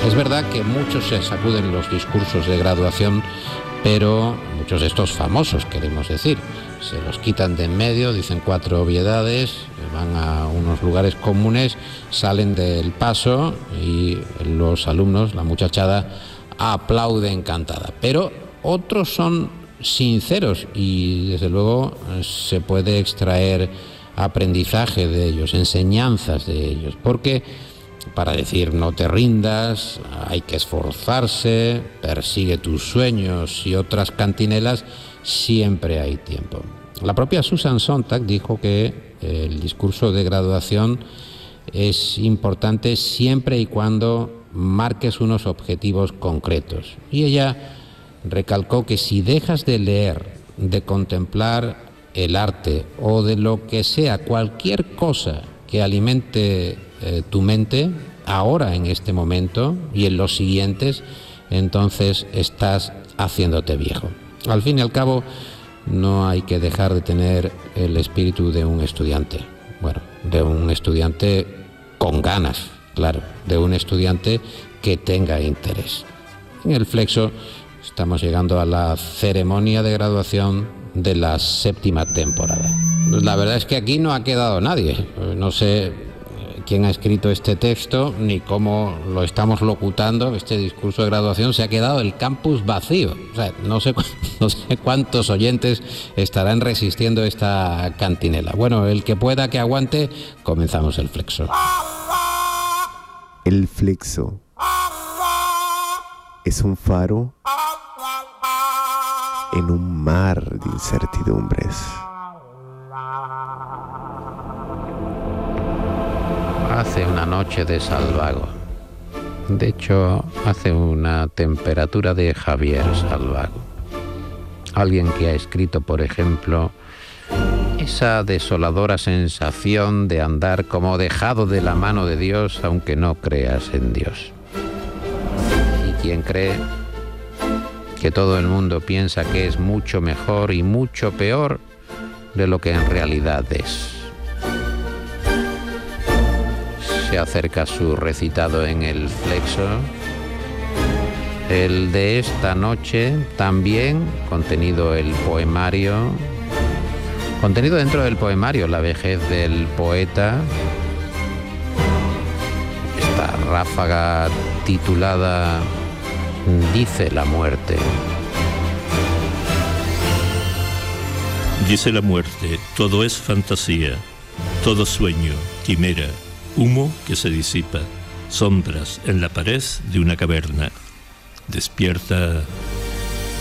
Es verdad que muchos se sacuden los discursos de graduación, pero muchos de estos famosos, queremos decir, se los quitan de en medio, dicen 4 obviedades, van a unos lugares comunes, salen del paso y los alumnos, la muchachada, aplaude encantada. Pero otros son sinceros y desde luego se puede extraer aprendizaje de ellos, enseñanzas de ellos, porque para decir no te rindas, hay que esforzarse, persigue tus sueños y otras cantinelas, siempre hay tiempo. La propia Susan Sontag dijo que el discurso de graduación es importante siempre y cuando marques unos objetivos concretos. Y ella recalcó que si dejas de leer, de contemplar el arte o de lo que sea, cualquier cosa que alimente tu mente, ahora en este momento y en los siguientes, entonces estás haciéndote viejo. Al fin y al cabo, no hay que dejar de tener el espíritu de un estudiante. Bueno, de un estudiante con ganas, claro, de un estudiante que tenga interés. En el Flexo estamos llegando a la ceremonia de graduación de la 7ª temporada. La verdad es que aquí no ha quedado nadie. No sé quién ha escrito este texto ni cómo lo estamos locutando, este discurso de graduación. Se ha quedado el campus vacío. O sea, no sé cuántos oyentes estarán resistiendo esta cantinela. Bueno, el que pueda que aguante, comenzamos el Flexo. El Flexo es un faro en un mar de incertidumbres. Hace una noche de Salvago. De hecho, hace una temperatura de Javier Salvago. Alguien que ha escrito, por ejemplo, esa desoladora sensación de andar como dejado de la mano de Dios, aunque no creas en Dios. Y quien cree que todo el mundo piensa que es mucho mejor y mucho peor de lo que en realidad es. Se acerca su recitado en el Flexo, el de esta noche, también contenido dentro del poemario La vejez del poeta, esta ráfaga titulada Dice la muerte. Dice la muerte, todo es fantasía, todo sueño, quimera, humo que se disipa, sombras en la pared de una caverna. Despierta